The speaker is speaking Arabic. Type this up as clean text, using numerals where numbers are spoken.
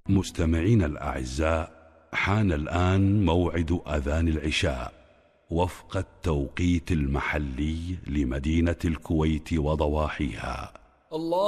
مستمعين الأعزاء، حان الآن موعد أذان العشاء وفق التوقيت المحلي لمدينة الكويت وضواحيها. الله